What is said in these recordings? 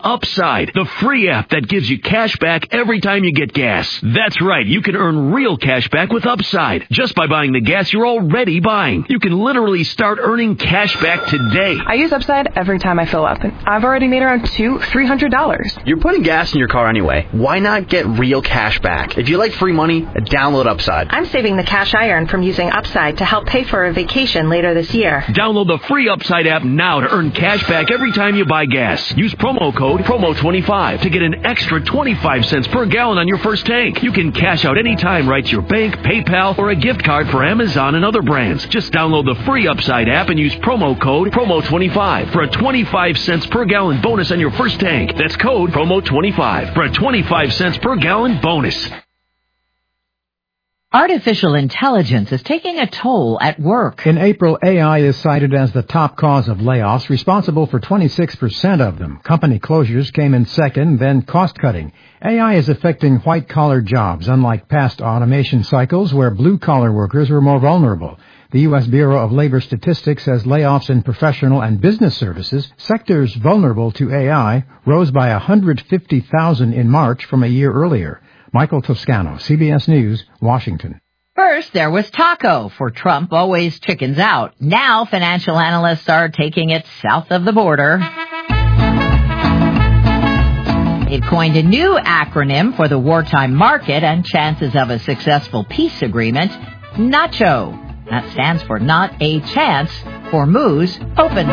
Upside, the free app that gives you cash back every time you get gas. That's right, you can earn real cash back with Upside just by buying the gas you're already buying. You can literally start earning cash back today. I use Upside every time I fill up, and I've already made around $300. You're putting gas in your car anyway. Why not get real cash back? If you like free money, download Upside. I'm saving the cash I earn from using Upside to help pay for a vacation later this year. Download the free Upside app now to earn cash back every time you buy gas. Use promo code PROMO25 to get an extra 25 cents per gallon on your first tank. You can cash out anytime right to your bank, PayPal, or a gift card for Amazon and other brands. Just download the free Upside app and use promo code PROMO25 for a 25 cents per gallon bonus on your first tank. That's code PROMO25 for a 25 cents per gallon bonus. Artificial intelligence is taking a toll at work. In April, AI is cited as the top cause of layoffs, responsible for 26% of them. Company closures came in second, then cost-cutting. AI is affecting white-collar jobs, unlike past automation cycles where blue-collar workers were more vulnerable. The U.S. Bureau of Labor Statistics says layoffs in professional and business services, sectors vulnerable to AI, rose by 150,000 in March from a year earlier. Michael Toscano, CBS News, Washington. First, there was taco, for Trump always chickens out. Now, financial analysts are taking it south of the border. They've coined a new acronym for the wartime market and chances of a successful peace agreement, NACHO. That stands for Not a Chance, Hormuz Opens.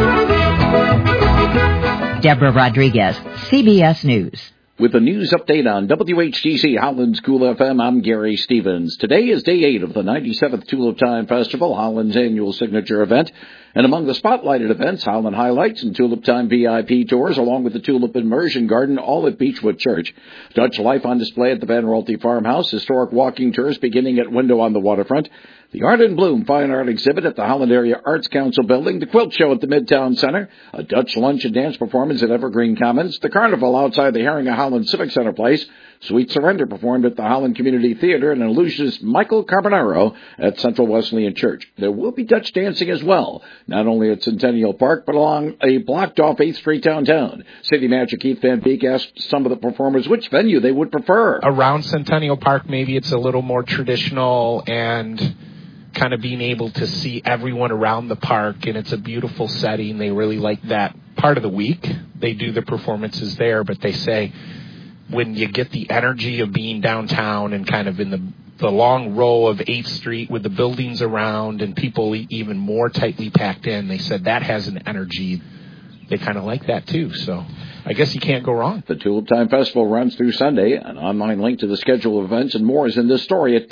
Deborah Rodriguez, CBS News. With a news update on WHTC Holland's Cool FM, I'm Gary Stevens. Today is day 8 of the 97th Tulip Time Festival, Holland's annual signature event. And among the spotlighted events, Holland Highlights and Tulip Time VIP tours, along with the Tulip Immersion Garden, all at Beechwood Church. Dutch life on display at the Van Rolte Farmhouse, historic walking tours beginning at Window on the Waterfront, the Art in Bloom Fine Art Exhibit at the Holland Area Arts Council Building, the Quilt Show at the Midtown Center, a Dutch lunch and dance performance at Evergreen Commons, the Carnival outside the Herring of Holland Civic Center Place, Sweet Surrender performed at the Holland Community Theater, and an illusionist Michael Carbonaro at Central Wesleyan Church. There will be Dutch dancing as well, not only at Centennial Park, but along a blocked-off 8th Street downtown. City Manager Keith Van Beek asked some of the performers which venue they would prefer. Around Centennial Park, maybe it's a little more traditional and kind of being able to see everyone around the park, and it's a beautiful setting. They really like that part of the week. They do the performances there, but they say when you get the energy of being downtown and kind of in the long row of 8th Street with the buildings around and people even more tightly packed in, they said that has an energy. They kind of like that too, so I guess you can't go wrong. The Tulip Time Festival runs through Sunday. An online link to the schedule of events and more is in this story at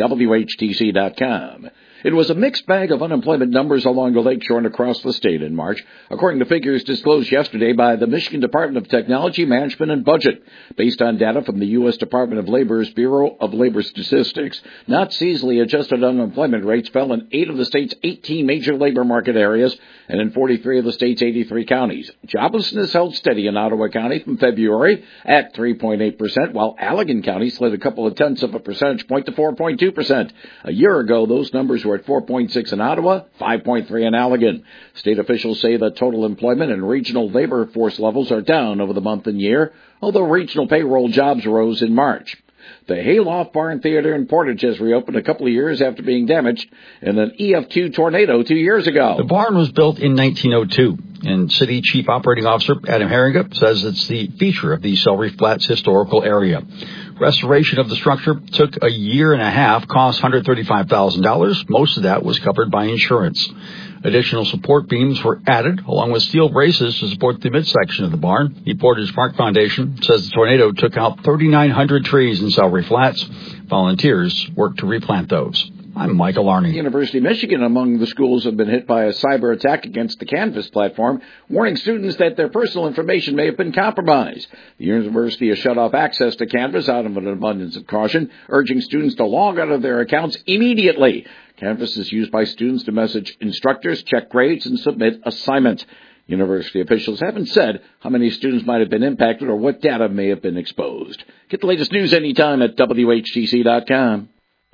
WHTC.com. It was a mixed bag of unemployment numbers along the lakeshore and across the state in March, according to figures disclosed yesterday by the Michigan Department of Technology, Management, and Budget. Based on data from the U.S. Department of Labor's Bureau of Labor Statistics, not seasonally adjusted unemployment rates fell in 8 of the state's 18 major labor market areas and in 43 of the state's 83 counties. Joblessness held steady in Ottawa County from February at 3.8%, while Allegan County slid a couple of tenths of a percentage point to 4.2%. A year ago, those numbers were at 4.6 in Ottawa, 5.3 in Allegan. State officials say that total employment and regional labor force levels are down over the month and year, although regional payroll jobs rose in March. The Hayloft Barn Theater in Portage has reopened a couple of years after being damaged in an EF2 tornado 2 years ago. The barn was built in 1902, and City Chief Operating Officer Adam Herringa says it's the feature of the Sellery Flats historical area. Restoration of the structure took a year and a half, cost $135,000. Most of that was covered by insurance. Additional support beams were added, along with steel braces to support the midsection of the barn. The Portage Park Foundation says the tornado took out 3,900 trees in Sellery Flats. Volunteers worked to replant those. I'm Michael Arney. University of Michigan, among the schools, have been hit by a cyber attack against the Canvas platform, warning students that their personal information may have been compromised. The university has shut off access to Canvas out of an abundance of caution, urging students to log out of their accounts immediately. Canvas is used by students to message instructors, check grades, and submit assignments. University officials haven't said how many students might have been impacted or what data may have been exposed. Get the latest news anytime at WHTC.com.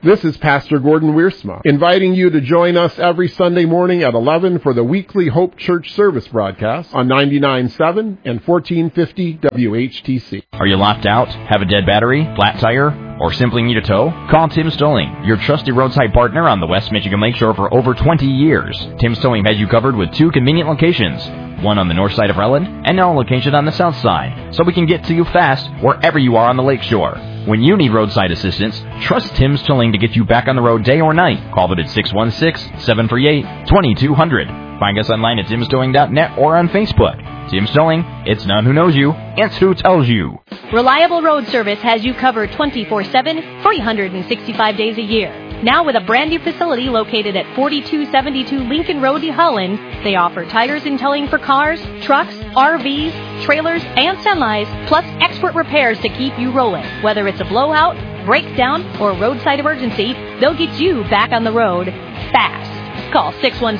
This is Pastor Gordon Wiersma, inviting you to join us every Sunday morning at 11 for the weekly Hope Church service broadcast on 99.7 and 1450 WHTC. Are you locked out? Have a dead battery? Flat tire? Or simply need a tow? Call Tim's Towing, your trusted roadside partner on the West Michigan Lakeshore for over 20 years. Tim's Towing has you covered with 2 convenient locations, one on the north side of Relland and now a location on the south side, so we can get to you fast wherever you are on the lakeshore. When you need roadside assistance, trust Tim's Towing to get you back on the road day or night. Call them at 616-738-2200. Find us online at timstowing.net or on Facebook. Tim's Towing, it's not who knows you, it's who tells you. Reliable Road Service has you covered 24/7, 365 days a year. Now with a brand new facility located at 4272 Lincoln Road, Holland, they offer tires and towing for cars, trucks, RVs, trailers, and semis, plus expert repairs to keep you rolling. Whether it's a blowout, breakdown, or roadside emergency, they'll get you back on the road fast. Call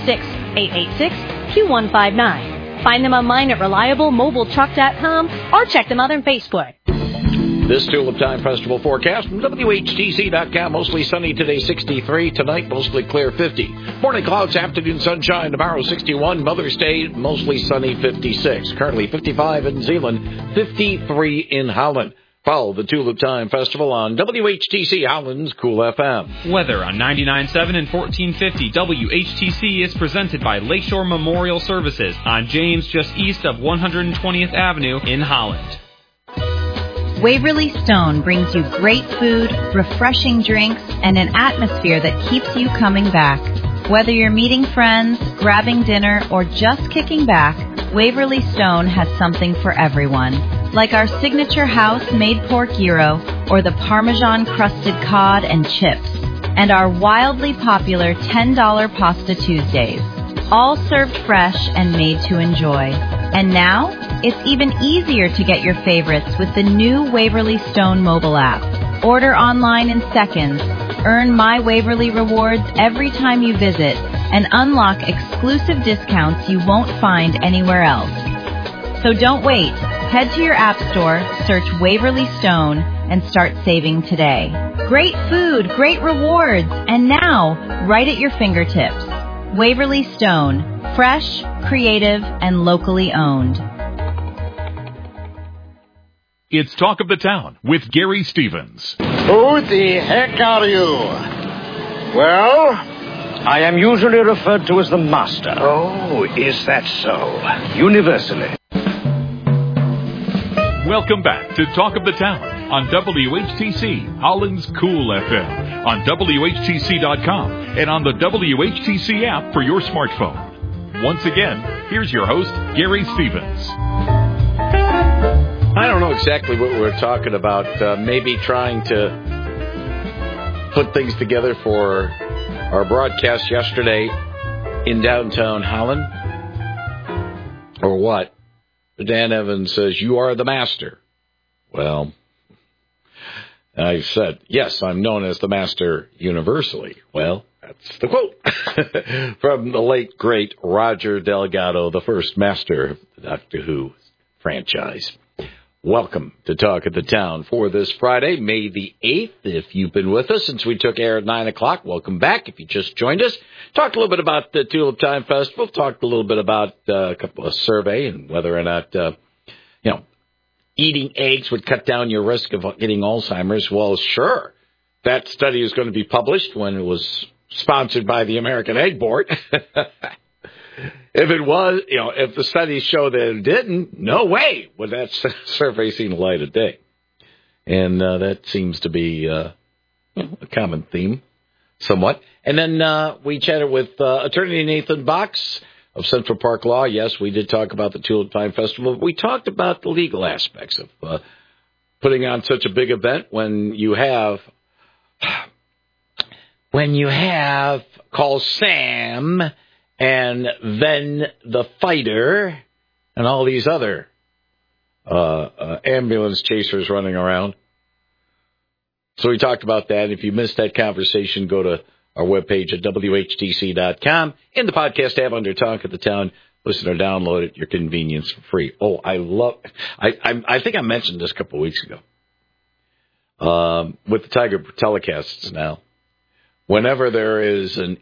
616-886-2159. Find them online at reliablemobiletruck.com or check them out on Facebook. This Tulip Time Festival forecast from WHTC.com. Mostly sunny today, 63. Tonight, mostly clear, 50. Morning clouds, afternoon sunshine. Tomorrow, 61. Mother's Day, mostly sunny, 56. Currently 55 in Zeeland, 53 in Holland. Follow the Tulip Time Festival on WHTC Holland's Cool FM. Weather on 99.7 and 1450 WHTC is presented by Lakeshore Memorial Services on James, just east of 120th Avenue in Holland. Waverly Stone brings you great food, refreshing drinks, and an atmosphere that keeps you coming back. Whether you're meeting friends, grabbing dinner, or just kicking back, Waverly Stone has something for everyone. Like our signature house-made pork gyro or the Parmesan-crusted cod and chips, and our wildly popular $10 Pasta Tuesdays, all served fresh and made to enjoy. And now, it's even easier to get your favorites with the new Waverly Stone mobile app. Order online in seconds, earn My Waverly rewards every time you visit, and unlock exclusive discounts you won't find anywhere else. So don't wait. Head to your app store, search Waverly Stone, and start saving today. Great food, great rewards, and now, right at your fingertips. Waverly Stone, fresh, creative, and locally owned. It's Talk of the Town with Gary Stevens. Who the heck are you? Well, I am usually referred to as the Master. Oh, is that so? Universally. Welcome back to Talk of the Town on WHTC, Holland's Cool FM, on WHTC.com, and on the WHTC app for your smartphone. Once again, here's your host, Gary Stevens. I don't know exactly what we're talking about. Maybe trying to put things together for our broadcast yesterday in downtown Holland. Or what? Dan Evans says, "You are the master." Well, I said, yes, I'm known as the master universally. Well, that's the quote from the late, great Roger Delgado, the first master of the Doctor Who franchise. Welcome to Talk of the Town for this Friday, May the 8th. If you've been with us since we took air at 9 o'clock, welcome back. If you just joined us, talked a little bit about the Tulip Time Festival, talked a little bit about a couple of survey and whether or not, eating eggs would cut down your risk of getting Alzheimer's. Well, sure. That study is going to be published when it was sponsored by the American Egg Board. If it was, if the studies show that it didn't, no way would that survey see the light of day. And that seems to be a common theme, somewhat. And then we chatted with Attorney Nathan Box of Central Park Law. Yes, we did talk about the Tulip Time Festival. We talked about the legal aspects of putting on such a big event when you have Call Sam and then the Fighter and all these other ambulance chasers running around. So we talked about that. If you missed that conversation, go to our webpage at WHTC.com. In the podcast tab under Talk of the Town, listen or download it at your convenience for free. Oh, I think I mentioned this a couple of weeks ago. With the Tiger telecasts now, whenever there is an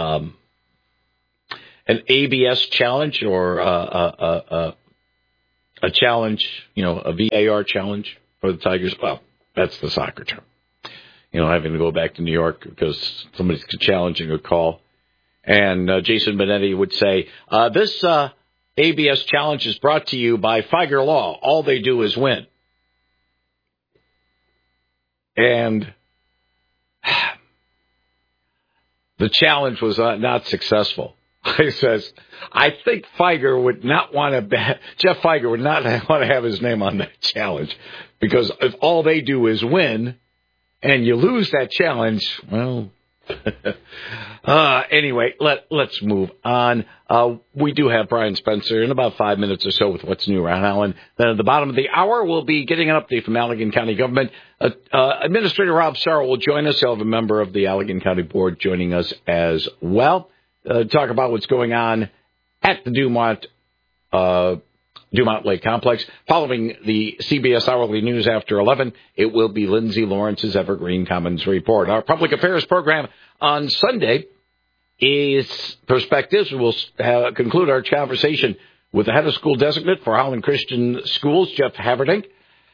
ABS challenge or a challenge, a VAR challenge for the Tigers, well, that's the soccer term. Having to go back to New York because somebody's challenging a call. And Jason Benetti would say, this ABS challenge is brought to you by Figer Law. All they do is win. And the challenge was not successful. He says, I think Jeff Figer would not want to have his name on that challenge, because if all they do is win and you lose that challenge, well, anyway, let's move on. We do have Brian Spencer in about 5 minutes or so with what's new around Holland. Then at the bottom of the hour, we'll be getting an update from Allegan County government. Administrator Rob Sarrell will join us. He'll have a member of the Allegan County Board joining us as well. Talk about what's going on at the Dumont Lake Complex. Following the CBS Hourly News after 11, it will be Lindsay Lawrence's Evergreen Commons Report. Our public affairs program on Sunday is Perspectives. We'll conclude our conversation with the head of school designate for Holland Christian Schools, Jeff Haverdink.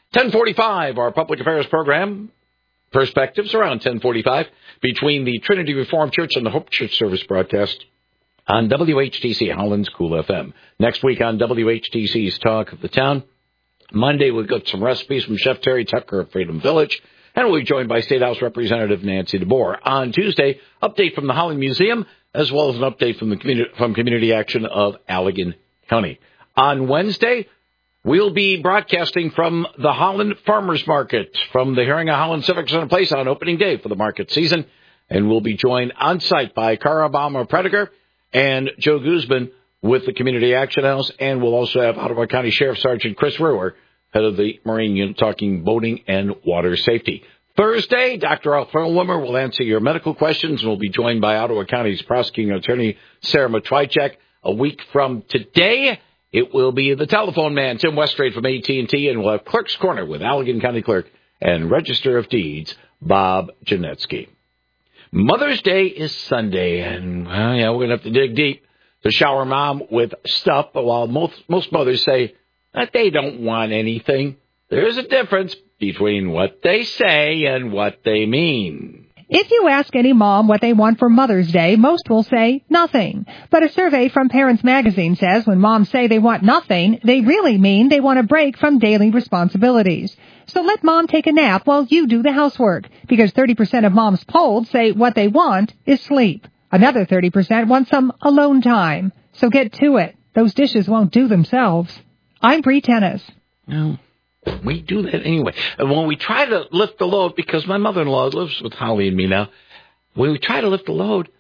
10:45, our public affairs program, Perspectives, around 10:45, between the Trinity Reformed Church and the Hope Church service broadcast on WHTC, Holland's Cool FM. Next week on WHTC's Talk of the Town. Monday, we've got some recipes from Chef Terry Tucker of Freedom Village, and we'll be joined by State House Representative Nancy DeBoer. On Tuesday, update from the Holland Museum, as well as an update from Community Action of Allegan County. On Wednesday, we'll be broadcasting from the Holland Farmers Market from the Herring Holland Civic Center Place on opening day for the market season, and we'll be joined on site by Cara Baumer-Prediger and Joe Guzman with the Community Action House, and we'll also have Ottawa County Sheriff Sergeant Chris Ruhr, head of the Marine Unit, talking boating and water safety. Thursday, Dr. Al Perlwimmer will answer your medical questions, and we'll be joined by Ottawa County's prosecuting attorney, Sarah Matwychak. A week from today, it will be the telephone man, Tim Westrade from AT&T, and we'll have Clerk's Corner with Allegan County Clerk and Register of Deeds, Bob Janetsky. Mother's Day is Sunday, and we're going to have to dig deep to shower Mom with stuff. But while most mothers say that they don't want anything, there's a difference between what they say and what they mean. If you ask any mom what they want for Mother's Day, most will say nothing. But a survey from Parents Magazine says when moms say they want nothing, they really mean they want a break from daily responsibilities. So let Mom take a nap while you do the housework, because 30% of moms polled say what they want is sleep. Another 30% want some alone time. So get to it. Those dishes won't do themselves. I'm Bree Tennis. No. We do that anyway. And when we try to lift the load, because my mother-in-law lives with Holly and me now, when we try to lift the load,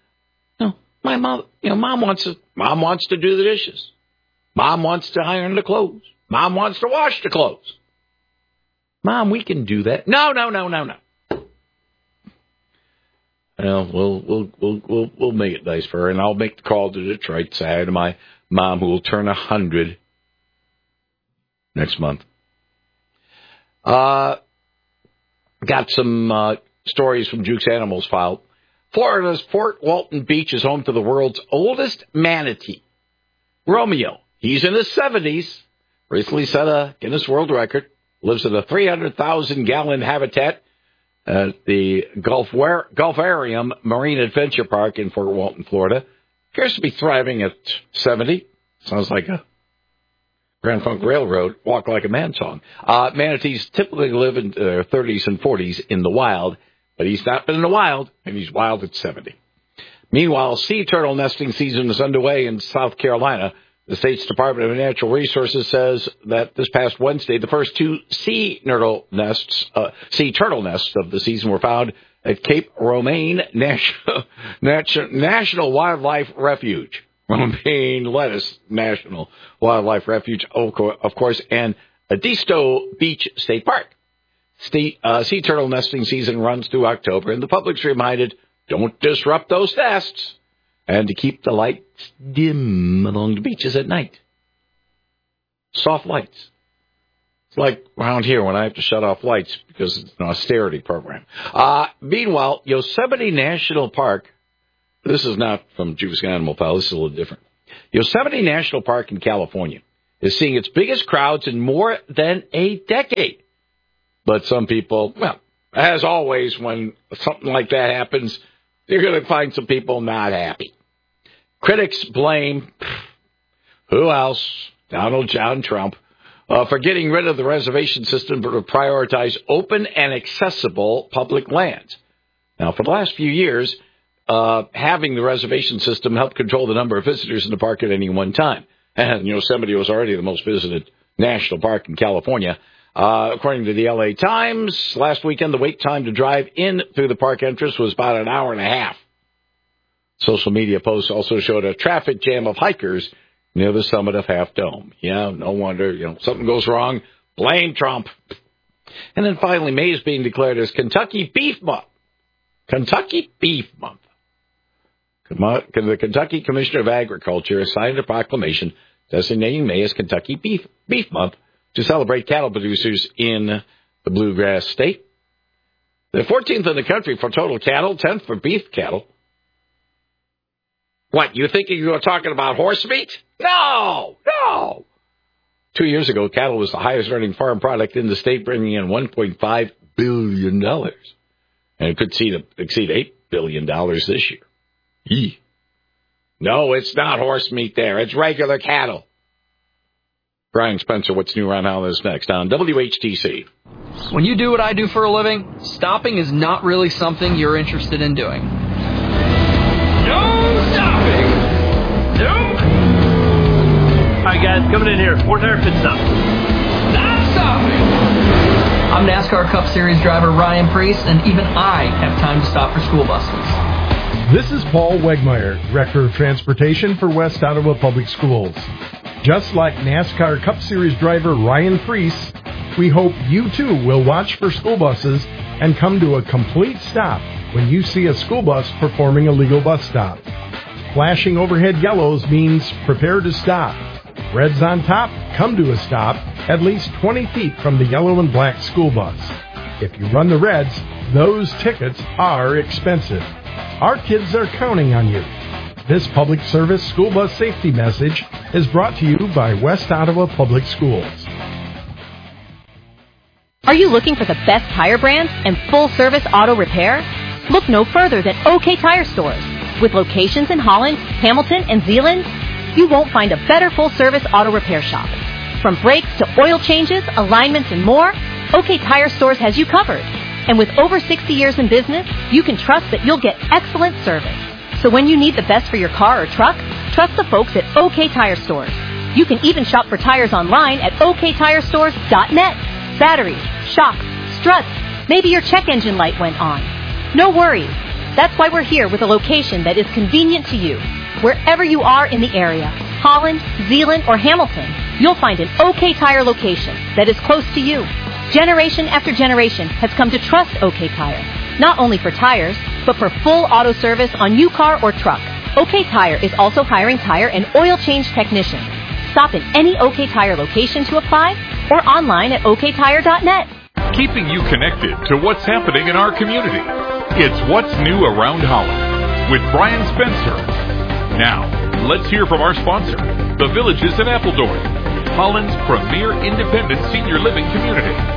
my mom, Mom wants to do the dishes. Mom wants to iron the clothes. Mom wants to wash the clothes. Mom, we can do that. No. Well, we'll make it nice for her, and I'll make the call to Detroit, say hi to my mom, who will turn 100 next month. Got some stories from Jukes Animals filed. Florida's Fort Walton Beach is home to the world's oldest manatee, Romeo. He's in his 70s, recently set a Guinness World Record, lives in a 300,000-gallon habitat at the Gulfarium Marine Adventure Park in Fort Walton, Florida. Appears to be thriving at 70. Sounds like a Grand Funk Railroad Walk Like a Man song. Manatees typically live in their 30s and 40s in the wild, but he's not been in the wild, and he's wild at 70. Meanwhile, sea turtle nesting season is underway in South Carolina. The state's Department of Natural Resources says that this past Wednesday, the first two sea turtle nests of the season were found at Cape Romaine National Wildlife Refuge. Romaine Lettuce National Wildlife Refuge, of course, and Edisto Beach State Park. Sea turtle nesting season runs through October, and the public's reminded, don't disrupt those nests, and to keep the lights dim along the beaches at night. Soft lights. like around here when I have to shut off lights because it's an austerity program. Meanwhile, Yosemite National Park, this is not from Juice Animal Pal, this is a little different. Yosemite National Park in California is seeing its biggest crowds in more than a decade. But some people, well, as always, when something like that happens, you're going to find some people not happy. Critics blame, who else? Donald John Trump, for getting rid of the reservation system to prioritize open and accessible public lands. Now, for the last few years, having the reservation system helped control the number of visitors in the park at any one time. And Yosemite was already the most visited national park in California. According to the L.A. Times, last weekend, the wait time to drive in through the park entrance was about an hour and a half. Social media posts also showed a traffic jam of hikers near the summit of Half Dome. Yeah, no wonder, something goes wrong. Blame Trump. And then finally, May is being declared as Kentucky Beef Month. Kentucky Beef Month. The Kentucky Commissioner of Agriculture has signed a proclamation designating May as Kentucky Beef Month to celebrate cattle producers in the bluegrass state. They're 14th in the country for total cattle, 10th for beef cattle. What, you think you were talking about horse meat? No. 2 years ago, cattle was the highest earning farm product in the state, bringing in $1.5 billion. And it could exceed $8 billion this year. Yee. No, it's not horse meat there. It's regular cattle. Brian Spencer, what's new around Holland is next on WHTC. When you do what I do for a living, stopping is not really something you're interested in doing. No stopping! Nope! Alright guys, coming in here. 4-tire pit stop. Not stopping! I'm NASCAR Cup Series driver Ryan Preece, and even I have time to stop for school buses. This is Paul Wegmeyer, Director of Transportation for West Ottawa Public Schools. Just like NASCAR Cup Series driver Ryan Preece, we hope you too will watch for school buses and come to a complete stop when you see a school bus performing a legal bus stop. Flashing overhead yellows means prepare to stop. Reds on top, come to a stop at least 20 feet from the yellow and black school bus. If you run the reds, those tickets are expensive. Our kids are counting on you. This public service school bus safety message is brought to you by West Ottawa Public Schools. Are you looking for the best tire brands and full-service auto repair? Look no further than OK Tire Stores. With locations in Holland, Hamilton, and Zeeland, you won't find a better full-service auto repair shop. From brakes to oil changes, alignments, and more, OK Tire Stores has you covered. And with over 60 years in business, you can trust that you'll get excellent service. So when you need the best for your car or truck, trust the folks at OK Tire Stores. You can even shop for tires online at oktirestores.net. Batteries, shocks, struts, maybe your check engine light went on. No worries. That's why we're here with a location that is convenient to you. Wherever you are in the area, Holland, Zeeland, or Hamilton, you'll find an OK Tire location that is close to you. Generation after generation has come to trust OK Tire, not only for tires, but for full auto service on new car or truck. OK Tire is also hiring tire and oil change technicians. Stop in any OK Tire location to apply or online at oktire.net. Keeping you connected to what's happening in our community. It's What's New Around Holland with Brian Spencer. Now, let's hear from our sponsor, the Villages of Appledorn, Holland's premier independent senior living community.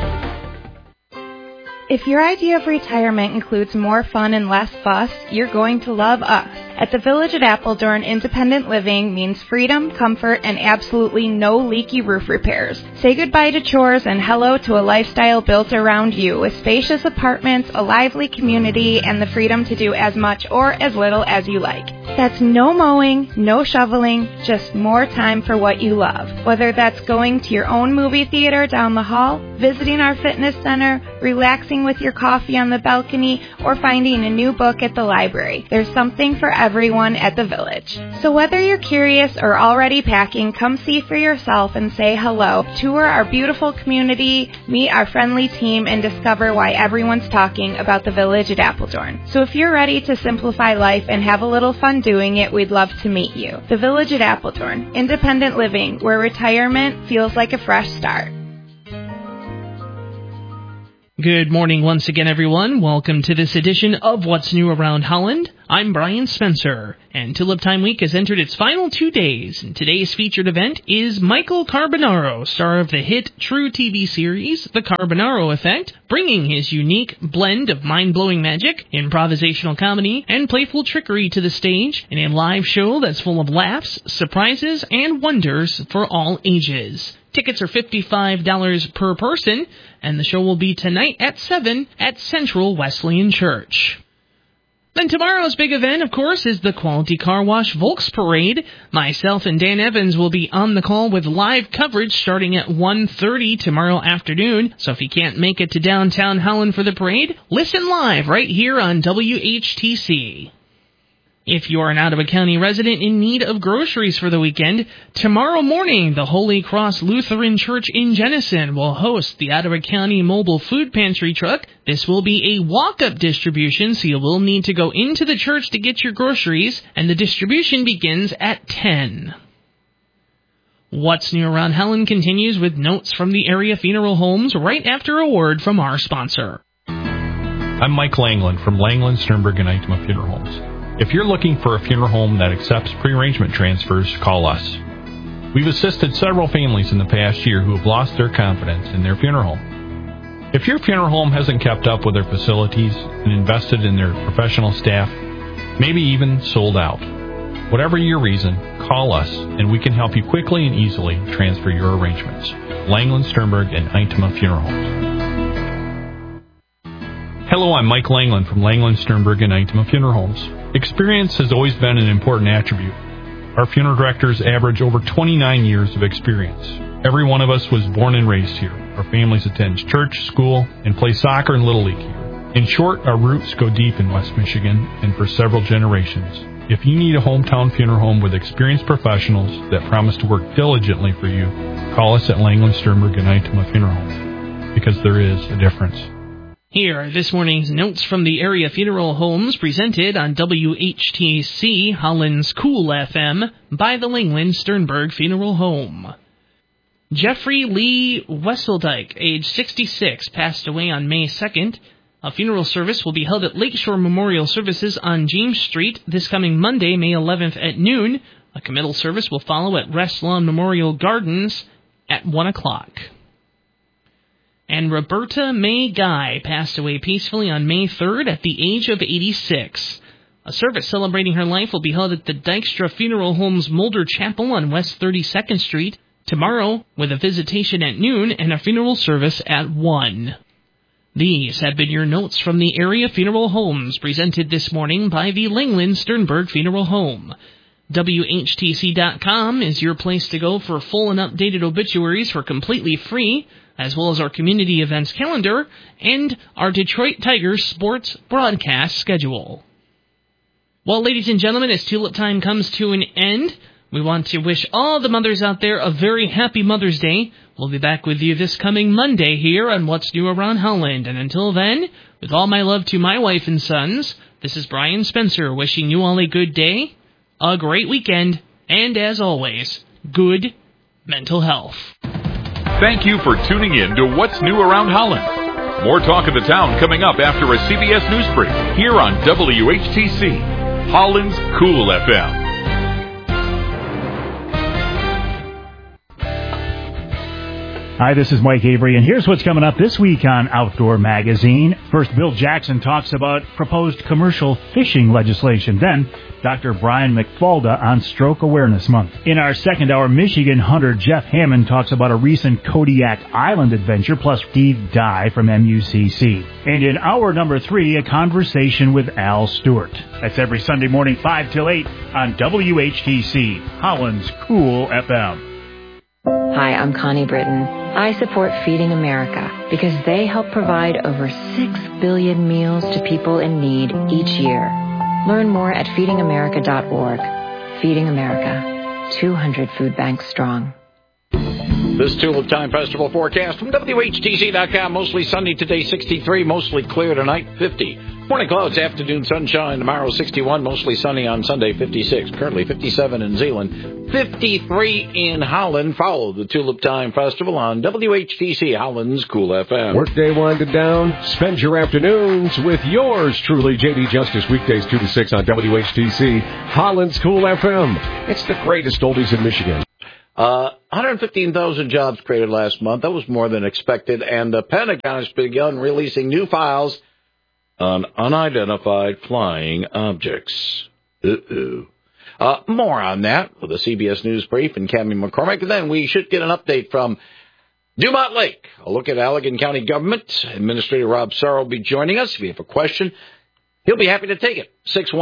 If your idea of retirement includes more fun and less fuss, you're going to love us. At the Village at Appledorn, independent living means freedom, comfort, and absolutely no leaky roof repairs. Say goodbye to chores and hello to a lifestyle built around you with spacious apartments, a lively community, and the freedom to do as much or as little as you like. That's no mowing, no shoveling, just more time for what you love. Whether that's going to your own movie theater down the hall, visiting our fitness center, relaxing with your coffee on the balcony, or finding a new book at the library. There's something for everyone at the Village. So whether you're curious or already packing, come see for yourself and say hello. Tour our beautiful community, meet our friendly team, and discover why everyone's talking about the Village at Appledorn. So if you're ready to simplify life and have a little fun doing it, we'd love to meet you. The Village at Appledorn, independent living, where retirement feels like a fresh start. Good morning once again, everyone. Welcome to this edition of What's New Around Holland. I'm Brian Spencer, and Tulip Time Week has entered its final 2 days, and today's featured event is Michael Carbonaro, star of the hit True TV series The Carbonaro Effect, bringing his unique blend of mind-blowing magic, improvisational comedy, and playful trickery to the stage in a live show that's full of laughs, surprises, and wonders for all ages. Tickets are $55 per person, and the show will be tonight at 7 at Central Wesleyan Church. Then tomorrow's big event, of course, is the Quality Car Wash Volks Parade. Myself and Dan Evans will be on the call with live coverage starting at 1:30 tomorrow afternoon. So if you can't make it to downtown Holland for the parade, listen live right here on WHTC. If you are an Ottawa County resident in need of groceries for the weekend, tomorrow morning the Holy Cross Lutheran Church in Jenison will host the Ottawa County Mobile Food Pantry Truck. This will be a walk-up distribution, so you will need to go into the church to get your groceries, and the distribution begins at 10. What's New Around Holland continues with notes from the area funeral homes right after a word from our sponsor. I'm Mike Langland from Langland, Sternberg, and Eichmann Funeral Homes. If you're looking for a funeral home that accepts pre-arrangement transfers, call us. We've assisted several families in the past year who have lost their confidence in their funeral home. If your funeral home hasn't kept up with their facilities and invested in their professional staff, maybe even sold out, whatever your reason, call us and we can help you quickly and easily transfer your arrangements. Langland, Sternberg, and Eichmann Funeral Homes. Hello, I'm Mike Langland from Langland, Sternberg, and Eichmann Funeral Homes. Experience has always been an important attribute. Our funeral directors average over 29 years of experience. Every one of us was born and raised here. Our families attend church, school, and play soccer and Little League here. In short, our roots go deep in West Michigan and for several generations. If you need a hometown funeral home with experienced professionals that promise to work diligently for you, call us at Langland, Sternberg, and Eichmann Funeral Homes, because there is a difference. Here are this morning's notes from the area funeral homes presented on WHTC Holland's Cool FM by the Langland Sternberg Funeral Home. Jeffrey Lee Wesseldike, age 66, passed away on May 2nd. A funeral service will be held at Lakeshore Memorial Services on James Street this coming Monday, May 11th at noon. A committal service will follow at Rest Lawn Memorial Gardens at 1 o'clock. And Roberta May Guy passed away peacefully on May 3rd at the age of 86. A service celebrating her life will be held at the Dykstra Funeral Home's Mulder Chapel on West 32nd Street tomorrow, with a visitation at noon and a funeral service at 1. These have been your notes from the area funeral homes presented this morning by the Langland Sternberg Funeral Home. WHTC.com is your place to go for full and updated obituaries for completely free, as well as our community events calendar and our Detroit Tigers sports broadcast schedule. Well, ladies and gentlemen, as Tulip Time comes to an end, we want to wish all the mothers out there a very happy Mother's Day. We'll be back with you this coming Monday here on What's New Around Holland. And until then, with all my love to my wife and sons, this is Brian Spencer wishing you all a good day, a great weekend, and as always, good mental health. Thank you for tuning in to What's New Around Holland. More talk of the town coming up after a CBS News break here on WHTC, Holland's Cool FM. Hi, this is Mike Avery, and here's what's coming up this week on Outdoor Magazine. First, Bill Jackson talks about proposed commercial fishing legislation. Then, Dr. Brian McFalda on Stroke Awareness Month. In our second hour, Michigan hunter Jeff Hammond talks about a recent Kodiak Island adventure, plus Steve Dye from MUCC. And in hour number 3, a conversation with Al Stewart. That's every Sunday morning, 5 till 8 on WHTC, Holland's Cool FM. Hi, I'm Connie Britton. I support Feeding America because they help provide over 6 billion meals to people in need each year. Learn more at feedingamerica.org. Feeding America, 200 food banks strong. This Tulip Time Festival forecast from WHTC.com. Mostly sunny today, 63. Mostly clear tonight, 50. Morning clouds, afternoon sunshine. Tomorrow 61, mostly sunny on Sunday, 56. Currently 57 in Zeeland, 53 in Holland. Follow the Tulip Time Festival on WHTC Holland's Cool FM. Workday winded down. Spend your afternoons with yours truly, J.D. Justice, weekdays 2 to 6 on WHTC Holland's Cool FM. It's the greatest oldies in Michigan. 115,000 jobs created last month. That was more than expected. And the Pentagon has begun releasing new files on unidentified flying objects. More on that with a CBS News brief and Cammie McCormick. And then we should get an update from Dumont Lake. A look at Allegan County government. Administrator Rob Sarr will be joining us. If you have a question, he'll be happy to take it.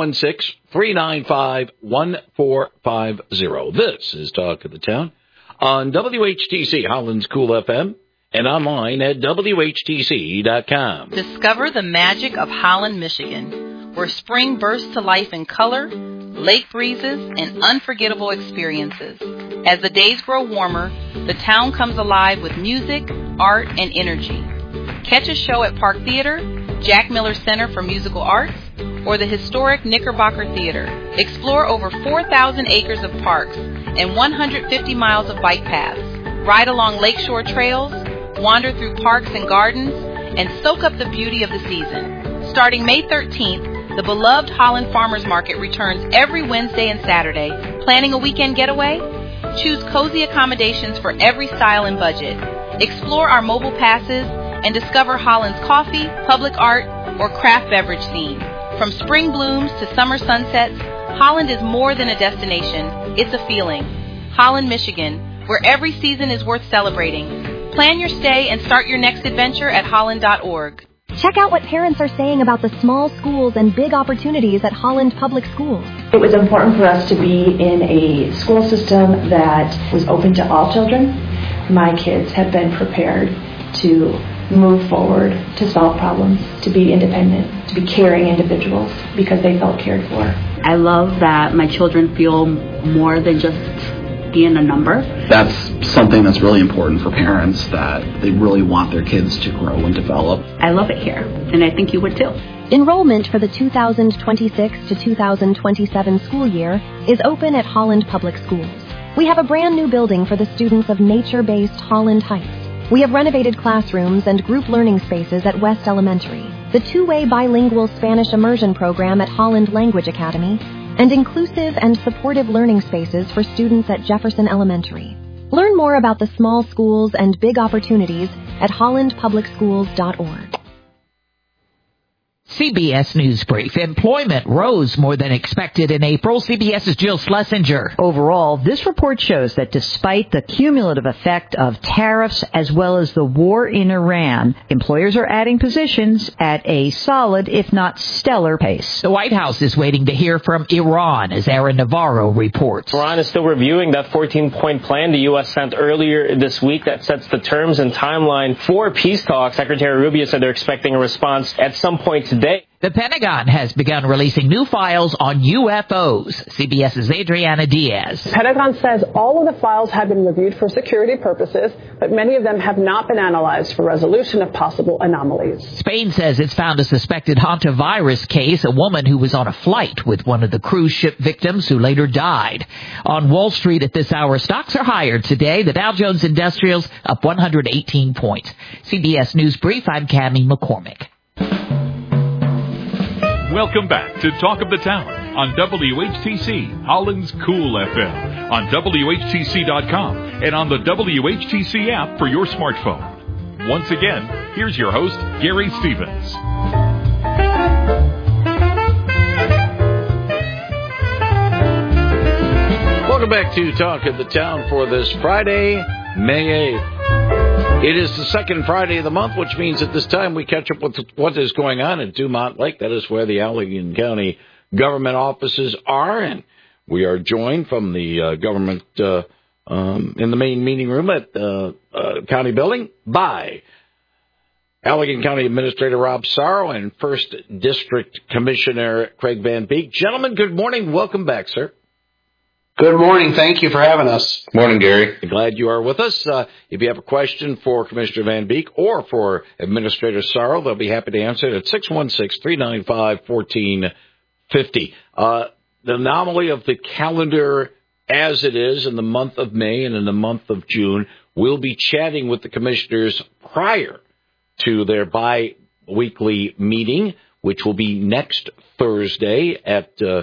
616-395-1450. This is Talk of the Town on WHTC Holland's Cool FM. And online at WHTC.com. Discover the magic of Holland, Michigan, where spring bursts to life in color, lake breezes, and unforgettable experiences. As the days grow warmer, the town comes alive with music, art, and energy. Catch a show at Park Theater, Jack Miller Center for Musical Arts, or the historic Knickerbocker Theater. Explore over 4,000 acres of parks and 150 miles of bike paths. Ride along lakeshore trails, wander through parks and gardens, and soak up the beauty of the season. Starting May 13th, the beloved Holland Farmers Market returns every Wednesday and Saturday. Planning a weekend getaway? Choose cozy accommodations for every style and budget. Explore our mobile passes and discover Holland's coffee, public art, or craft beverage scene. From spring blooms to summer sunsets, Holland is more than a destination. It's a feeling. Holland, Michigan, where every season is worth celebrating. Plan your stay and start your next adventure at holland.org. Check out what parents are saying about the small schools and big opportunities at Holland Public Schools. It was important for us to be in a school system that was open to all children. My kids have been prepared to move forward, to solve problems, to be independent, to be caring individuals because they felt cared for. I love that my children feel more than just being a number. That's something that's really important for parents, that they really want their kids to grow and develop. I love it here, and I think you would too. Enrollment for the 2026 to 2027 school year is open at Holland Public Schools. We have a brand new building for the students of nature-based Holland Heights. We have renovated classrooms and group learning spaces at West Elementary, the two-way bilingual Spanish immersion program at Holland Language Academy, and inclusive and supportive learning spaces for students at Jefferson Elementary. Learn more about the small schools and big opportunities at hollandpublicschools.org. CBS News Brief. Employment rose more than expected in April. CBS's Jill Schlesinger. Overall, this report shows that despite the cumulative effect of tariffs as well as the war in Iran, employers are adding positions at a solid, if not stellar, pace. The White House is waiting to hear from Iran, as Aaron Navarro reports. Iran is still reviewing that 14-point plan the U.S. sent earlier this week that sets the terms and timeline for peace talks. Secretary Rubio said they're expecting a response at some point today. The Pentagon has begun releasing new files on UFOs. CBS's Adriana Diaz. The Pentagon says all of the files have been reviewed for security purposes, but many of them have not been analyzed for resolution of possible anomalies. Spain says it's found a suspected hantavirus case, a woman who was on a flight with one of the cruise ship victims who later died. On Wall Street at this hour, stocks are higher today. The Dow Jones Industrials up 118 points. CBS News Brief, I'm Cammie McCormick. Welcome back to Talk of the Town on WHTC Holland's Cool FM, on WHTC.com, and on the WHTC app for your smartphone. Once again, here's your host, Gary Stevens. Welcome back to Talk of the Town for this Friday, May 8th. It is the second Friday of the month, which means at this time we catch up with what is going on at Dumont Lake. That is where the Allegan County government offices are, and we are joined from the government in the main meeting room at the county building by Allegan County Administrator Rob Sarr and 1st District Commissioner Craig Van Beek. Gentlemen, good morning. Welcome back, sir. Good morning. Thank you for having us. Morning, Gary. Glad you are with us. If you have a question for Commissioner Van Beek or for Administrator Sorrell, they'll be happy to answer it at 616-395-1450. The anomaly of the calendar as it is in the month of May and in the month of June, we'll be chatting with the commissioners prior to their bi-weekly meeting, which will be next Thursday at the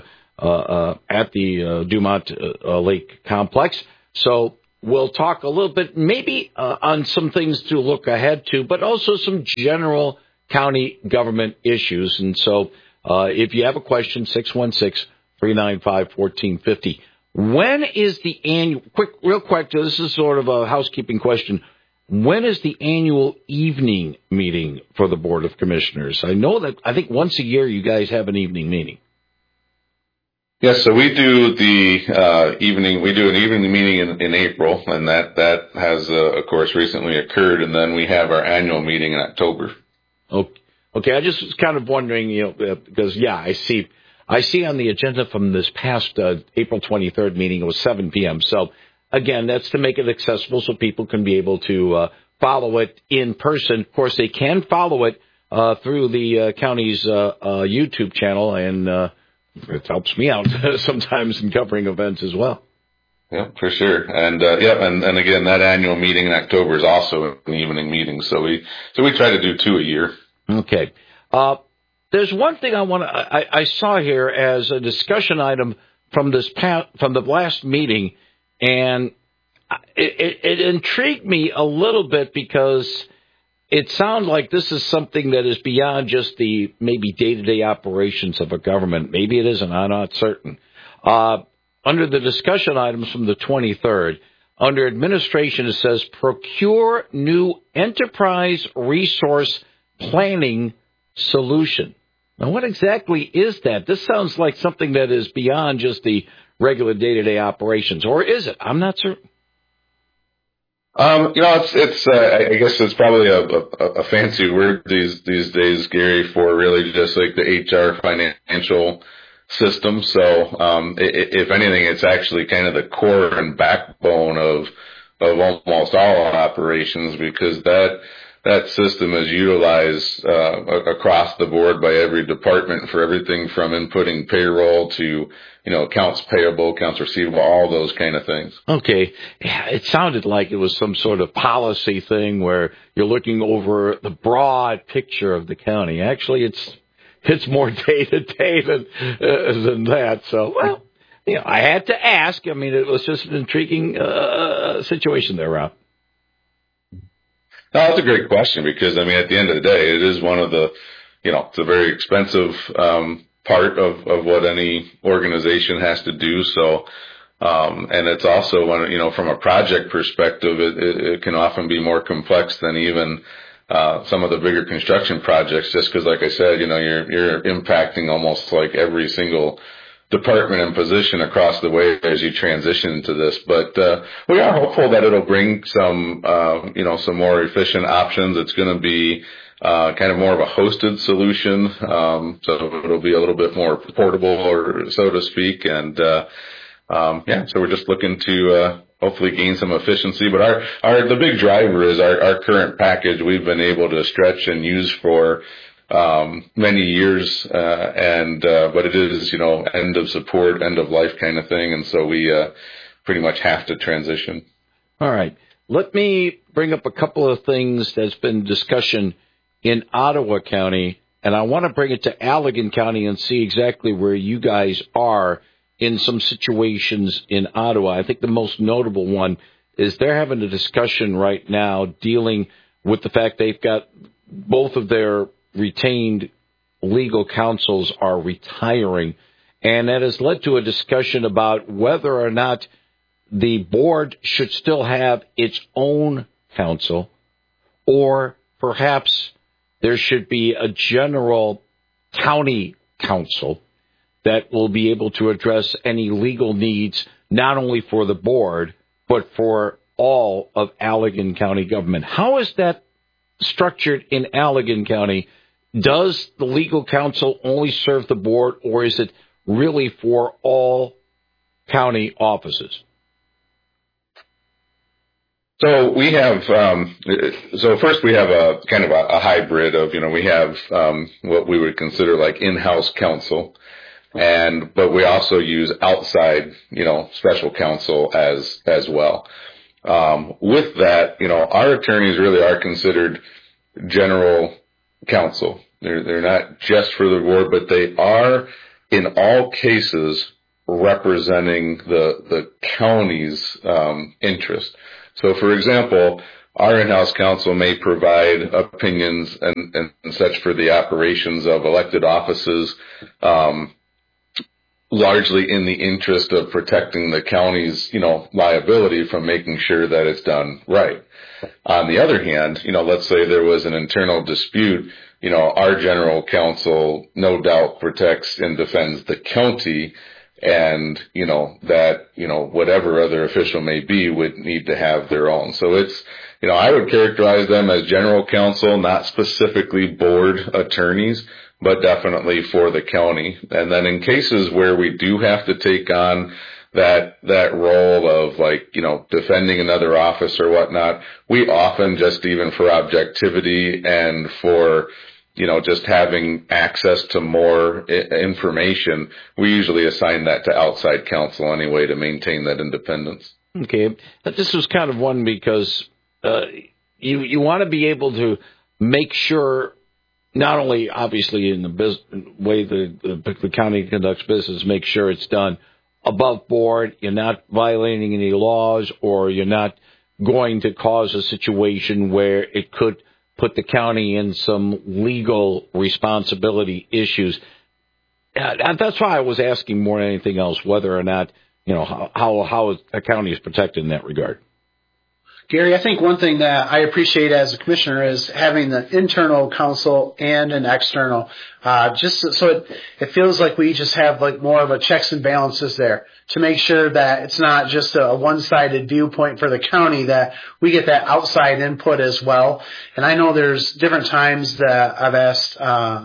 Dumont Lake Complex. So we'll talk a little bit maybe on some things to look ahead to, but also some general county government issues. And so if you have a question, 616-395-1450. When is the annual, real quick, this is sort of a housekeeping question. When is the annual evening meeting for the Board of Commissioners? I think once a year you guys have an evening meeting. Yes, so we do an evening meeting in April, and that has, of course, recently occurred, and then we have our annual meeting in October. Okay, I just was kind of wondering, because, I see on the agenda from this past April 23rd meeting, it was 7 p.m. So, again, that's to make it accessible so people can be able to follow it in person. Of course, they can follow it through the county's YouTube channel, and it helps me out sometimes in covering events as well. Yeah, for sure. And and again, that annual meeting in October is also an evening meeting. So we try to do 2 a year. Okay. There's one thing I saw here as a discussion item from the last meeting, and it intrigued me a little bit because it sounds like this is something that is beyond just the maybe day-to-day operations of a government. Maybe it isn't. I'm not certain. Under the discussion items from the 23rd, under administration, it says procure new enterprise resource planning solution. Now, what exactly is that? This sounds like something that is beyond just the regular day-to-day operations. Or is it? I'm not certain. It's I guess it's probably a fancy word these days, Gary, for really just like the HR financial system. So, if anything, it's actually kind of the core and backbone of almost all operations, because that system is utilized across the board by every department for everything from inputting payroll to accounts payable, accounts receivable, all those kind of things. Okay. It sounded like it was some sort of policy thing where you're looking over the broad picture of the county. Actually, it's more day-to-day than that. So, well, I had to ask. I mean, it was just an intriguing situation there, Rob. No, that's a great question because, at the end of the day, it is one of the, it's a very expensive part of what any organization has to do. So, and it's also one, from a project perspective, it can often be more complex than even some of the bigger construction projects, just because, like I said, you're impacting almost like every single department and position across the way as you transition into this. But we are hopeful that it'll bring some some more efficient options. It's going to be kind of more of a hosted solution, so it'll be a little bit more portable, or so to speak. And so we're just looking to hopefully gain some efficiency. But the big driver is our current package. We've been able to stretch and use for many years, but it is, end of support, end of life kind of thing. And so we pretty much have to transition. All right. Let me bring up a couple of things that's been discussion in Ottawa County, and I want to bring it to Allegan County and see exactly where you guys are in some situations in Ottawa. I think the most notable one is they're having a discussion right now dealing with the fact they've got both of their retained legal counsels are retiring, and that has led to a discussion about whether or not the board should still have its own counsel, or perhaps there should be a general county counsel that will be able to address any legal needs, not only for the board, but for all of Allegan County government. How is that structured in Allegan County? Does the legal counsel only serve the board, or is it really for all county offices? So we have, so first we have a kind of a hybrid of, we have what we would consider like in-house counsel, but we also use outside, special counsel as well. With that, our attorneys really are considered general counsel. They're not just for the board, but they are in all cases representing the county's interest. So, for example, our in-house counsel may provide opinions and such for the operations of elected offices, largely in the interest of protecting the county's, liability from making sure that it's done right. On the other hand, let's say there was an internal dispute, our general counsel no doubt protects and defends the county, and, that, whatever other official may be would need to have their own. So it's, I would characterize them as general counsel, not specifically board attorneys, but definitely for the county. And then in cases where we do have to take on that role of defending another office or whatnot, we often just even for objectivity and for, just having access to more information, we usually assign that to outside counsel anyway to maintain that independence. Okay. This was kind of one because you want to be able to make sure, not only obviously in the way the county conducts business, make sure it's done above board, you're not violating any laws, or you're not going to cause a situation where it could put the county in some legal responsibility issues. That's why I was asking more than anything else whether or not, how a county is protected in that regard. Gary, I think one thing that I appreciate as a commissioner is having the internal counsel and an external, just so it feels like we just have more of a checks and balances there to make sure that it's not just a one-sided viewpoint for the county, that we get that outside input as well. And I know there's different times that I've asked,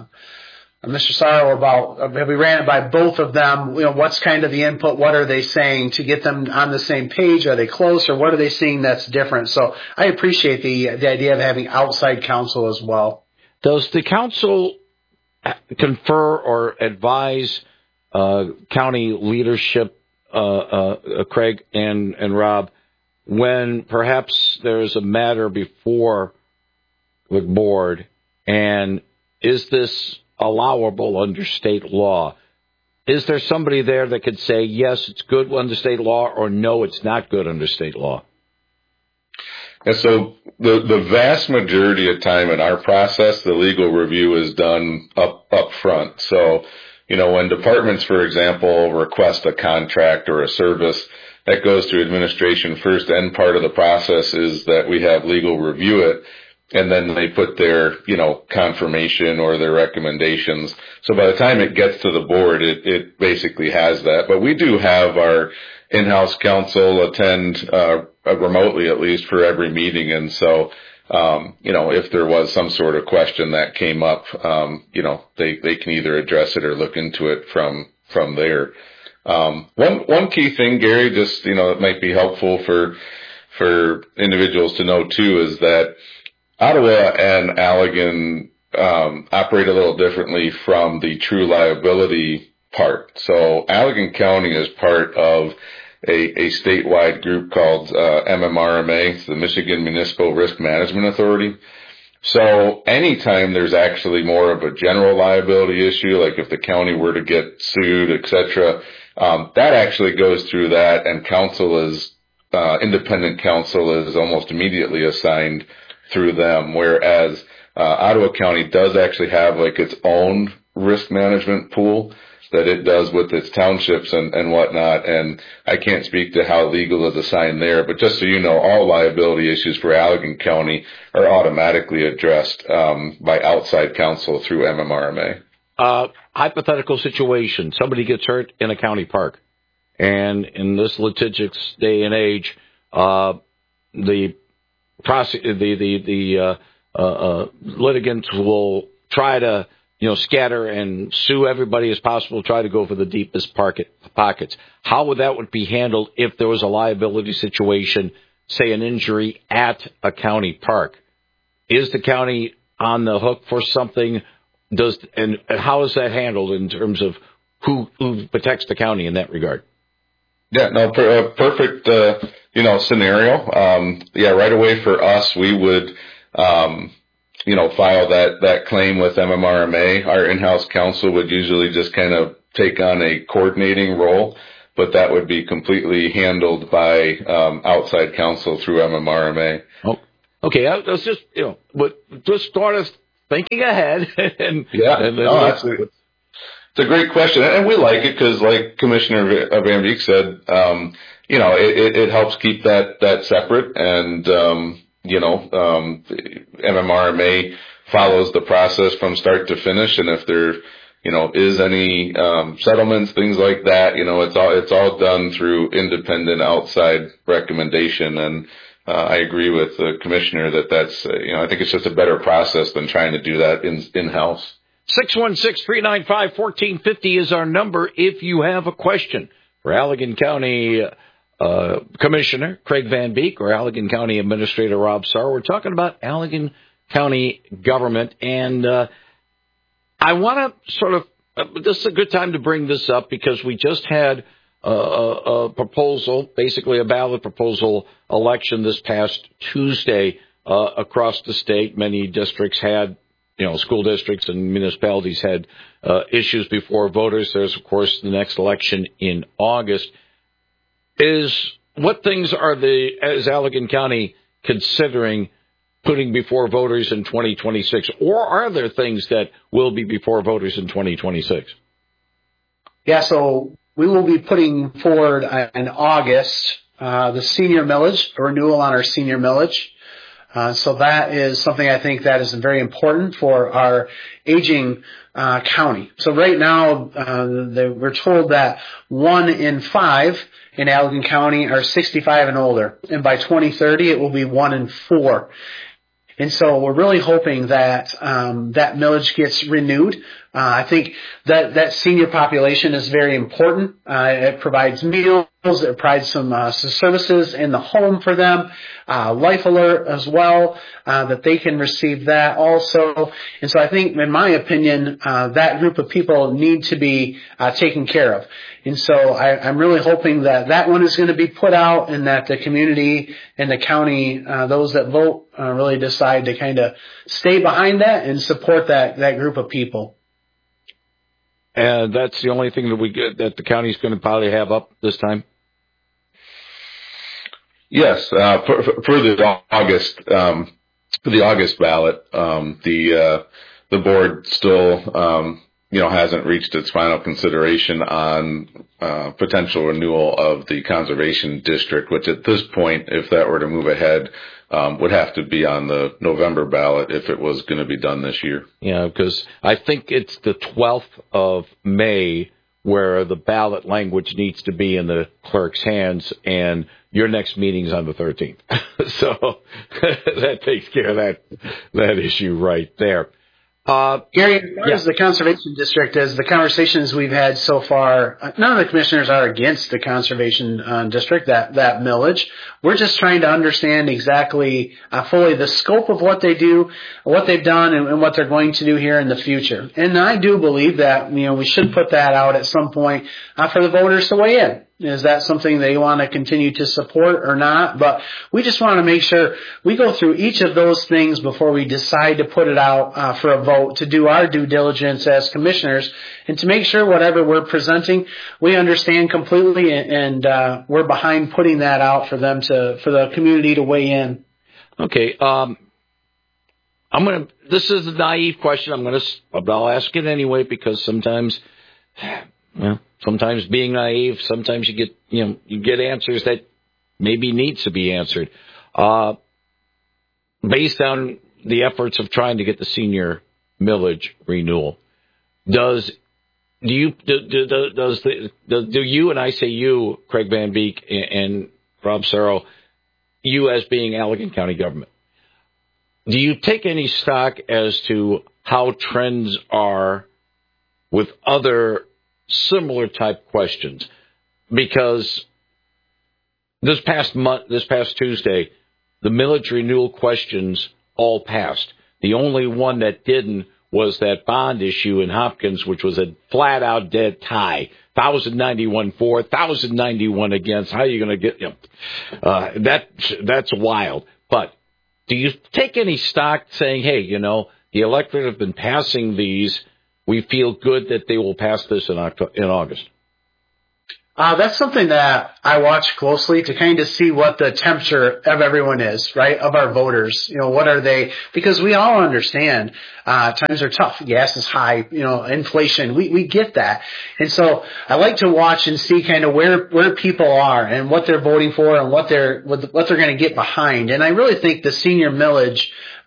Mr. Sorrow about, have we ran it by both of them? What's kind of the input? What are they saying to get them on the same page? Are they close, or what are they seeing that's different? So I appreciate the idea of having outside counsel as well. Does the council confer or advise county leadership, Craig and Rob, when perhaps there's a matter before the board, and is this allowable under state law? Is there somebody there that could say, yes, it's good under state law, or no, it's not good under state law? And so the vast majority of time in our process, the legal review is done up front. So, when departments, for example, request a contract or a service, that goes through administration first, and part of the process is that we have legal review it, and then they put their, confirmation or their recommendations. So by the time it gets to the board, it basically has that. But we do have our in-house counsel attend remotely, at least for every meeting. And so, if there was some sort of question that came up, they can either address it or look into it from there. One key thing, Gary, just, that might be helpful for individuals to know too, is that Ottawa and Allegan operate a little differently from the true liability part. So Allegan County is part of a statewide group called MMRMA, it's the Michigan Municipal Risk Management Authority. So anytime there's actually more of a general liability issue, like if the county were to get sued, etc., that actually goes through that, and independent counsel is almost immediately assigned through them, whereas Ottawa County does actually have its own risk management pool that it does with its townships and whatnot, and I can't speak to how legal is assigned there, but just so you know, all liability issues for Allegan County are automatically addressed by outside counsel through MMRMA. Hypothetical situation, somebody gets hurt in a county park, and in this litigious day and age, the litigants will try to scatter and sue everybody as possible, try to go for the deepest pockets. How would that be handled if there was a liability situation, say an injury at a county park? Is the county on the hook for something? And how is that handled in terms of who protects the county in that regard? Yeah, no, perfect, scenario. Right away for us, we would, file that claim with MMRMA. Our in-house counsel would usually just kind of take on a coordinating role, but that would be completely handled by outside counsel through MMRMA. Oh, okay. I was just, just start us thinking ahead. It's a great question, and we like it because, like Commissioner Van Beek said, it helps keep that separate, and MMRMA follows the process from start to finish, and if there, is any settlements, things like that, it's all done through independent outside recommendation, and I agree with the Commissioner that's I think it's just a better process than trying to do that in-house. 616-395-1450 is our number if you have a question for Allegan County Commissioner Craig Van Beek or Allegan County Administrator Rob Sarro. We're talking about Allegan County government, and I want to this is a good time to bring this up because we just had a proposal, basically a ballot proposal election this past Tuesday across the state. Many districts had school districts and municipalities had issues before voters. There's, of course, the next election in August. What things is Allegan County considering putting before voters in 2026? Or are there things that will be before voters in 2026? Yeah, so we will be putting forward in August the senior millage, a renewal on our senior millage. So that is something I think that is very important for our aging county. So right now, we're told that 1 in 5 in Allegan County are 65 and older, and by 2030 it will be 1 in 4. And so we're really hoping that that millage gets renewed. I think that senior population is very important. It provides meals. It provides some services in the home for them. Life Alert as well, that they can receive that also. And so I think, in my opinion, that group of people need to be taken care of. And so I'm really hoping that one is going to be put out and that the community and the county, those that vote, really decide to kind of stay behind that and support that group of people. And that's the only thing that the county's going to probably have up this time? Yes, for the August ballot, the board still hasn't reached its final consideration on potential renewal of the conservation district, which at this point, if that were to move ahead, would have to be on the November ballot if it was going to be done this year. Yeah, because I think it's the 12th of May where the ballot language needs to be in the clerk's hands, and your next meeting's on the 13th. So that takes care of that issue right there. Gary, as far as the conservation district, as the conversations we've had so far, none of the commissioners are against the conservation district, that millage. We're just trying to understand exactly fully the scope of what they do, what they've done, and what they're going to do here in the future. And I do believe that we should put that out at some point for the voters to weigh in. Is that something they want to continue to support or not? But we just want to make sure we go through each of those things before we decide to put it out for a vote, to do our due diligence as commissioners, and to make sure whatever we're presenting, we understand completely, and we're behind putting that out for the community to weigh in. Okay. This is a naive question. I'll ask it anyway, because sometimes being naive, sometimes you get answers that maybe needs to be answered. Based on the efforts of trying to get the senior millage renewal, do you, and I say you, Craig Van Beek and Rob Sarro, you as being Allegan County government, do you take any stock as to how trends are with other similar type questions, because this past Tuesday, the millage renewal questions all passed. The only one that didn't was that bond issue in Hopkins, which was a flat-out dead tie. 1,091 for, 1,091 against. How are you going to get that's wild. But do you take any stock saying, hey, the electorate have been passing these, we feel good that they will pass this in August? That's something that I watch closely to kind of see what the temperature of everyone is, right, of our voters. What are they? Because we all understand times are tough. Gas is high, inflation. We get that. And so I like to watch and see kind of where people are and what they're voting for and what they're going to get behind. And I really think the senior millage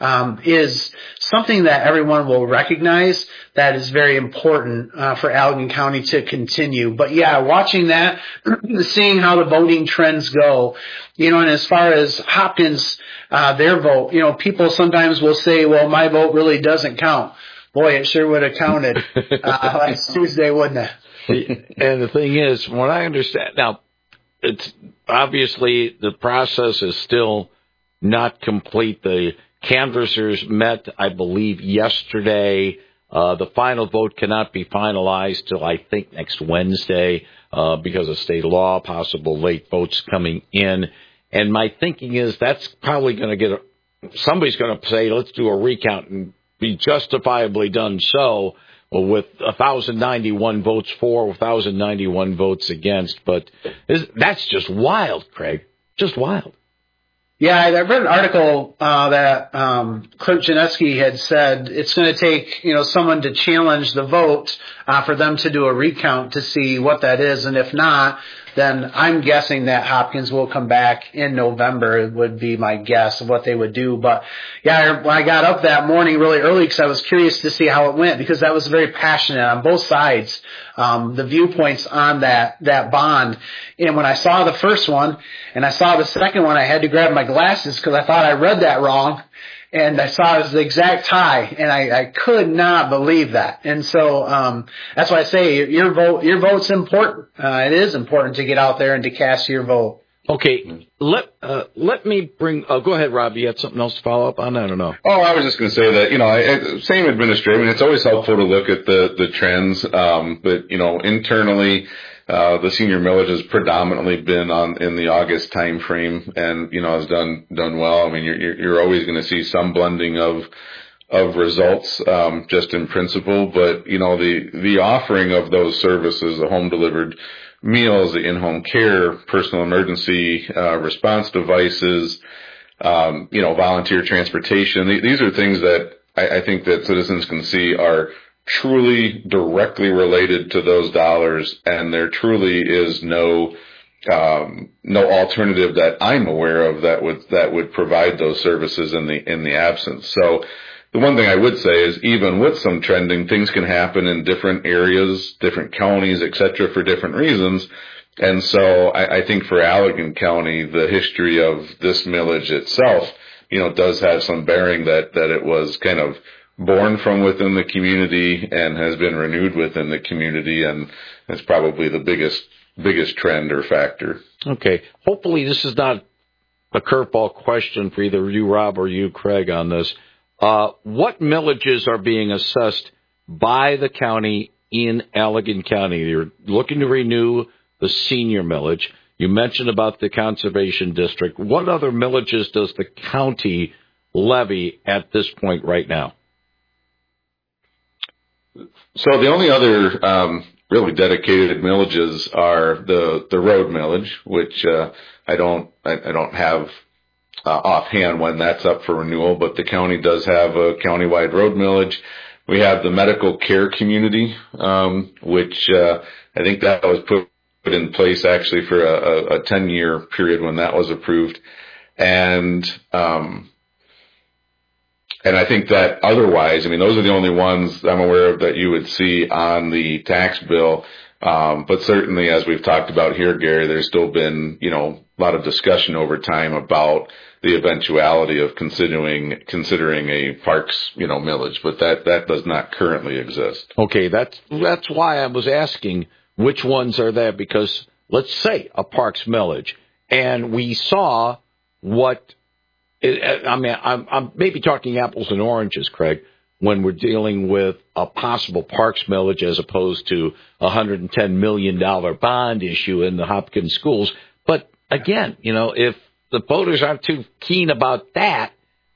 is something that everyone will recognize that is very important for Allegan County to continue. But yeah, watching that, seeing how the voting trends go, and as far as Hopkins, their vote, people sometimes will say, well, my vote really doesn't count. Boy, it sure would have counted last Tuesday, wouldn't it? And the thing is, from what I understand, now, it's obviously the process is still not complete. The canvassers met, I believe, yesterday. The final vote cannot be finalized till, I think, next Wednesday because of state law, possible late votes coming in. And my thinking is that's probably going to somebody's going to say, let's do a recount and be justifiably done so, with 1,091 votes for, 1,091 votes against. But that's just wild, Craig. Just wild. Yeah, I read an article that Clerk Janeski had said it's going to take, someone to challenge the vote for them to do a recount to see what that is. And if not, then I'm guessing that Hopkins will come back in November, would be my guess of what they would do. But yeah, when I got up that morning really early because I was curious to see how it went, because that was very passionate on both sides, the viewpoints on that bond. And when I saw the first one and I saw the second one, I had to grab my glasses because I thought I read that wrong. And I saw it was the exact tie, and I could not believe that. And so that's why I say your vote's important. It is important to get out there and to cast your vote. Okay, let me bring. Go ahead, Rob. You had something else to follow up on? I don't know. Oh, I was just going to say that same administration. It's always helpful to look at the trends, but internally. The senior millage has predominantly been in the August time frame and, has done well. I mean, you're always going to see some blending of results, just in principle, but, the offering of those services, the home delivered meals, the in-home care, personal emergency, response devices, volunteer transportation. These are things that I think that citizens can see are truly directly related to those dollars, and there truly is no alternative that I'm aware of that would provide those services in the absence. So the one thing I would say is even with some trending, things can happen in different areas, different counties, et cetera, for different reasons. And so I think for Allegan County, the history of this millage itself, does have some bearing that it was kind of born from within the community and has been renewed within the community, and it's probably the biggest trend or factor. Okay. Hopefully this is not a curveball question for either you, Rob, or you, Craig, on this. What millages are being assessed by the county in Allegan County? You're looking to renew the senior millage. You mentioned about the conservation district. What other millages does the county levy at this point right now? So the only other really dedicated millages are the road millage, which I don't have offhand when that's up for renewal, but the county does have a countywide road millage. We have the medical care community, which I think that was put in place actually for a 10-year period when that was approved, and I think that otherwise, those are the only ones I'm aware of that you would see on the tax bill. But certainly, as we've talked about here, Gary, there's still been, a lot of discussion over time about the eventuality of considering a parks, millage, but that does not currently exist. Okay, that's why I was asking which ones are there, because let's say a parks millage, and we saw I'm maybe talking apples and oranges, Craig, when we're dealing with a possible parks millage as opposed to a $110 million bond issue in the Hopkins schools. But again, if the voters aren't too keen about that,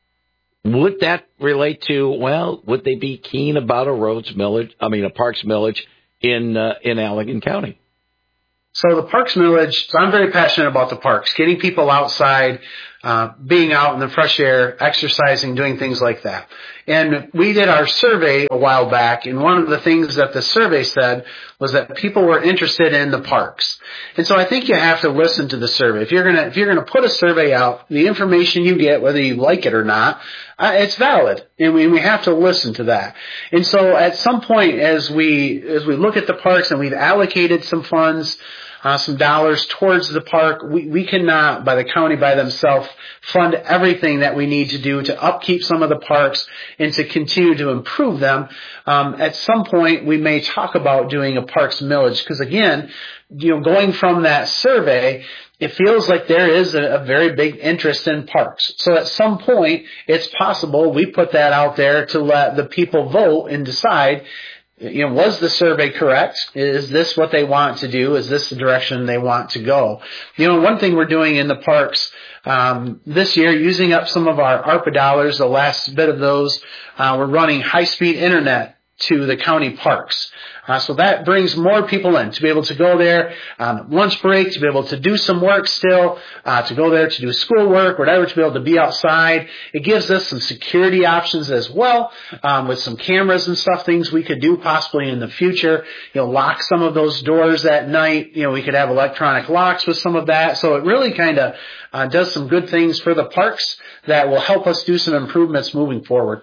would that relate to, would they be keen about a parks millage in Allegan County? So the parks millage, I'm very passionate about the parks, getting people outside, being out in the fresh air, exercising, doing things like that. And we did our survey a while back, and one of the things that the survey said was that people were interested in the parks. And so I think you have to listen to the survey. If you're gonna put a survey out, the information you get, whether you like it or not, it's valid, and we have to listen to that. And so at some point, as we look at the parks and we've allocated some funds, some dollars towards the park, we cannot, by the county by themselves, fund everything that we need to do to upkeep some of the parks and to continue to improve them. At some point, we may talk about doing a parks millage, because again, going from that survey, it feels like there is a very big interest in parks. So at some point, it's possible we put that out there to let the people vote and decide, was the survey correct? Is this what they want to do? Is this the direction they want to go? One thing we're doing in the parks this year, using up some of our ARPA dollars, the last bit of those, we're running high-speed internet to the county parks. So that brings more people in to be able to go there on lunch break, to be able to do some work still, to go there to do schoolwork, whatever, to be able to be outside. It gives us some security options as well, with some cameras and stuff, things we could do possibly in the future. Lock some of those doors at night. We could have electronic locks with some of that. So it really kind of does some good things for the parks that will help us do some improvements moving forward.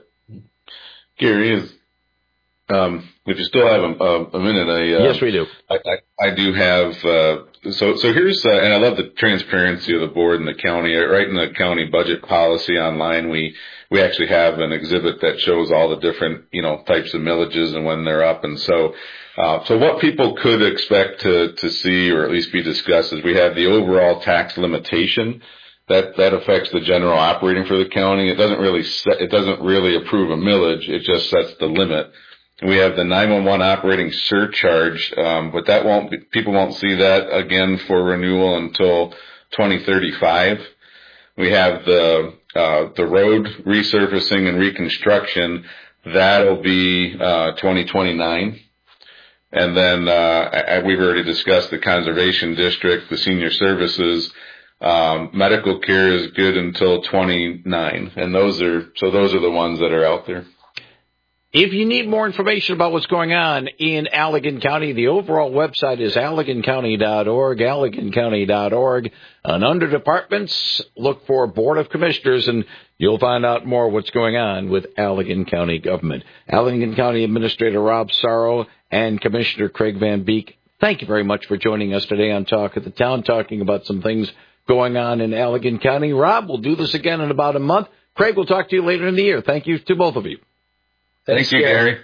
Gary, if you still have a minute, yes, we do. I do have. So here's, and I love the transparency of the board and the county. Right in the county budget policy online, we actually have an exhibit that shows all the different types of millages and when they're up. And so what people could expect to see, or at least be discussed, is we have the overall tax limitation that affects the general operating for the county. It doesn't really approve a millage. It just sets the limit. We have the 911 operating surcharge, but people won't see that again for renewal until 2035. We have the road resurfacing and reconstruction. That'll be 2029. And then we've already discussed the conservation district, the senior services. Medical care is good until 29, and those are the ones that are out there. If you need more information about what's going on in Allegan County, the overall website is AlleganCounty.org, AlleganCounty.org. And under departments, look for Board of Commissioners, and you'll find out more what's going on with Allegan County government. Allegan County Administrator Rob Sorrow and Commissioner Craig Van Beek, thank you very much for joining us today on Talk of the Town, talking about some things going on in Allegan County. Rob, we'll do this again in about a month. Craig, we'll talk to you later in the year. Thank you to both of you. Thank you, Gary.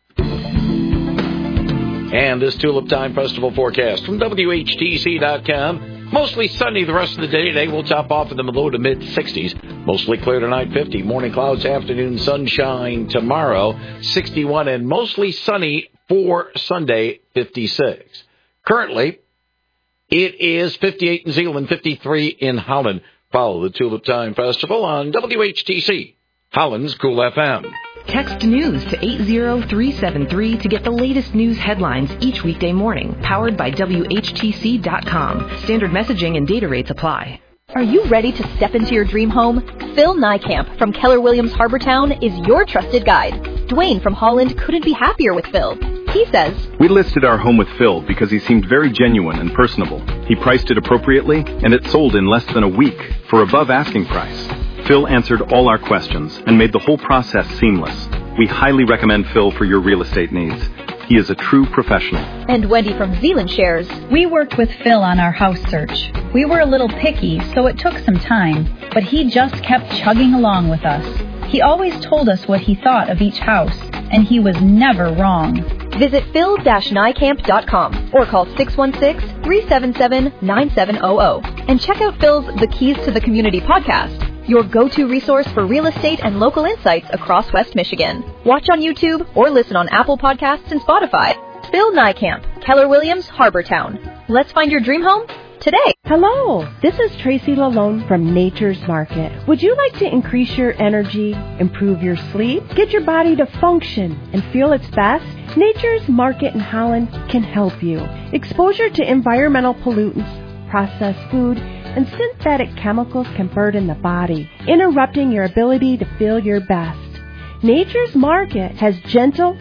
And this Tulip Time Festival forecast from WHTC.com. Mostly sunny the rest of the day. Today will top off in the low to mid-60s. Mostly clear tonight, 50. Morning clouds, afternoon sunshine tomorrow, 61. And mostly sunny for Sunday, 56. Currently, it is 58 in Zeeland, 53 in Holland. Follow the Tulip Time Festival on WHTC, Holland's Cool FM. Text news to 80373 to get the latest news headlines each weekday morning. Powered by WHTC.com. Standard messaging and data rates apply. Are you ready to step into your dream home? Phil Nykamp from Keller Williams Harbortown is your trusted guide. Dwayne from Holland couldn't be happier with Phil. He says, "We listed our home with Phil because he seemed very genuine and personable. He priced it appropriately, and it sold in less than a week for above asking price. Phil answered all our questions and made the whole process seamless. We highly recommend Phil for your real estate needs. He is a true professional. And Wendy from Zealand shares, we worked with Phil on our house search. We were a little picky, so it took some time, but he just kept chugging along with us. He always told us what he thought of each house, and he was never wrong. Visit phil-nycamp.com or call 616-377-9700 and check out Phil's The Keys to the Community podcast, your go-to resource for real estate and local insights across West Michigan. Watch on YouTube or listen on Apple Podcasts and Spotify. Phil Nycamp, Keller Williams, Harbortown. Let's find your dream home today. Hello, this is Tracy Lalone from Nature's Market. Would you like to increase your energy, improve your sleep, get your body to function and feel its best? Nature's Market in Holland can help you. Exposure to environmental pollutants, processed food, and synthetic chemicals can burden the body, interrupting your ability to feel your best. Nature's Market has gentle,